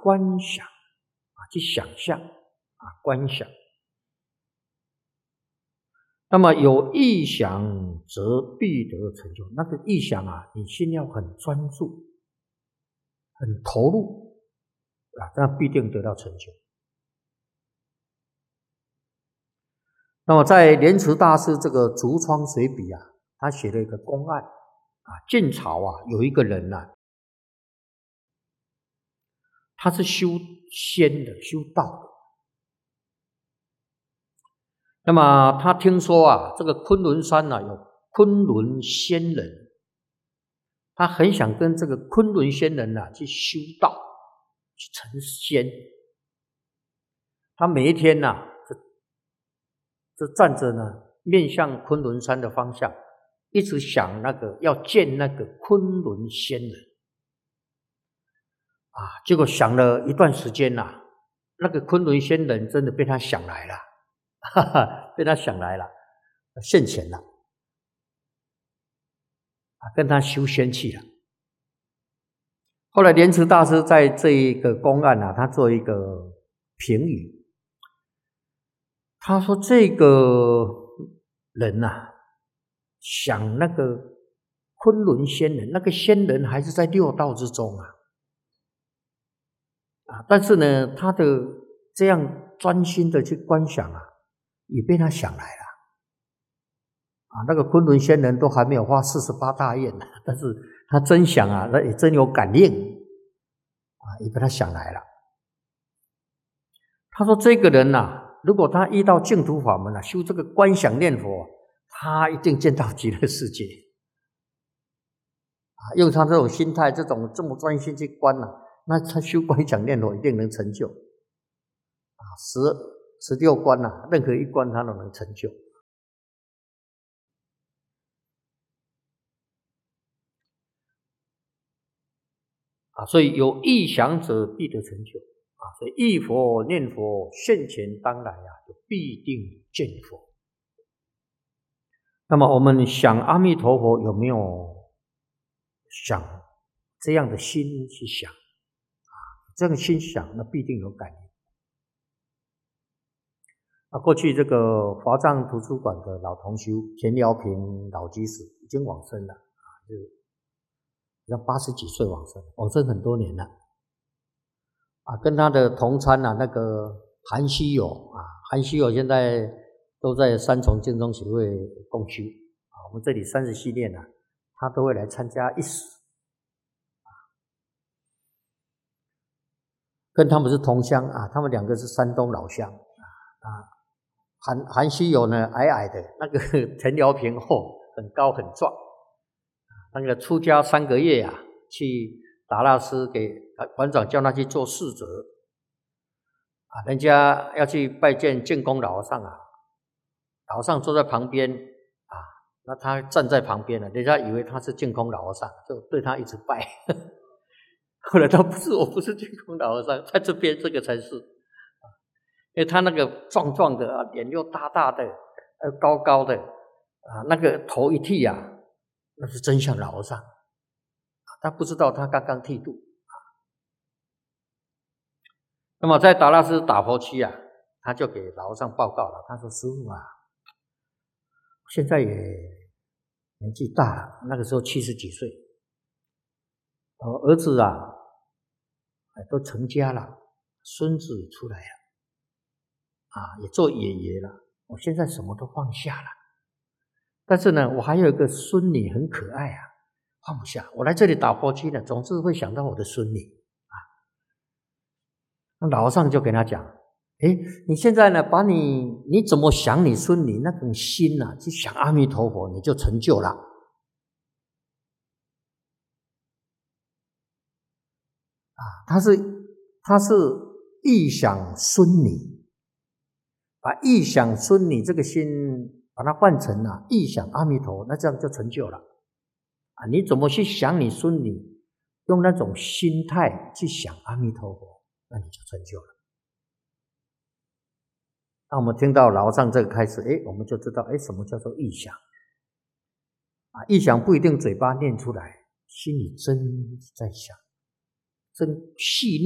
观想去想象观想。那么有意想则必得成就。那个意想你心要很专注，很投入这样必定得到成就。那么在莲池大师这个竹窗随笔他写了一个公案晋朝有一个人他是修仙的，修道的。那么他听说这个昆仑山有昆仑仙人，他很想跟这个昆仑仙人去修道，去成仙。他每一天这站着面向昆仑山的方向，一直想那个要见那个昆仑仙人结果想了一段时间那个昆仑仙人真的被他想来了，被他想来了，现前了跟他修仙去了。后来莲池大师在这一个公案他做一个评语，他说这个人想那个昆仑仙人，那个仙人还是在六道之中但是呢他的这样专心的去观想也被他想来了那个昆仑仙人都还没有发48大愿但是他真想那也真有感应也被他想来了。他说这个人如果他遇到净土法门修这个观想念佛，他一定见到极乐世界用他这种心态，这么专心去观那他修观想念佛一定能成就16关任何一关他都能成就所以有意想者必得成就所以忆佛念佛现前当来就必定见佛。那么我们想阿弥陀佛有没有想这样的心去想这样心想那必定有感应过去这个华藏图书馆的老同修田辽平老居士已经往生了就80几岁往生很多年了跟他的同参那个韩希友韩希友现在都在三重净宗协会共修我们这里30系列他都会来参加一时跟他们是同乡他们2个是山东老乡韩希友呢矮矮的，那个田辽平很高很壮那个出家3个月去达拉斯给馆长叫他去做侍者人家要去拜见建功老和尚老和尚坐在旁边那他站在旁边人家以为他是建功老和尚，就对他一直拜后来他我不是建功老和尚，在这边这个才是因为他那个壮壮的脸又大大的高高的那个头一剃那是真像老和尚他不知道他刚刚剃度那么在达拉斯打佛区他就给老和尚报告了，他说师父现在也年纪大了，那个时候70几岁儿子都成家了，孙子也出来了也做爷爷了，我现在什么都放下了，但是呢我还有一个孙女很可爱放不下，我来这里打佛区呢总是会想到我的孙女那老和尚就跟他讲你现在呢把你怎么想你孙女那种心去想阿弥陀佛，你就成就了他是忆想孙女，把忆想孙女这个心把它换成忆想阿弥陀，那这样就成就了你怎么去想你孙女，用那种心态去想阿弥陀佛，那你就成就了。那我们听到老和尚这个开始我们就知道什么叫做忆想忆想不一定嘴巴念出来，心里真在想，真细